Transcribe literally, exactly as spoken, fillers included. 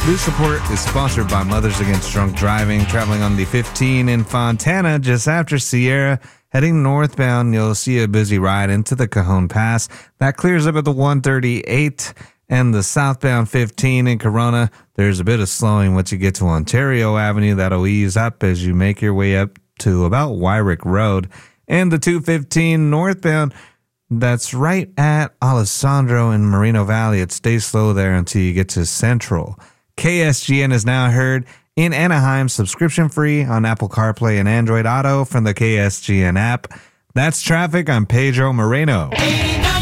This report is sponsored by Mothers Against Drunk Driving. Traveling on the fifteen in Fontana just after Sierra. Heading northbound, you'll see a busy ride into the Cajon Pass. That clears up at the one thirty-eight. And the southbound fifteen in Corona, there's a bit of slowing once you get to Ontario Avenue. That'll ease up as you make your way up to about Wyrick Road. And the two fifteen northbound, that's right at Alessandro in Moreno Valley. It stays slow there until you get to Central. K S G N is now heard in Anaheim, subscription free on Apple CarPlay and Android Auto from the K S G N app. That's traffic. I'm Pedro Moreno.